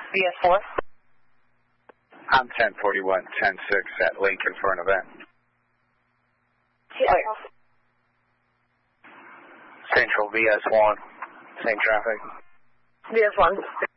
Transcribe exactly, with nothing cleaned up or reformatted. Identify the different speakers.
Speaker 1: V S four.
Speaker 2: I'm ten forty-one, ten six at Lincoln for an event.
Speaker 1: Clear.
Speaker 2: Central V S one, same traffic.
Speaker 1: V S one.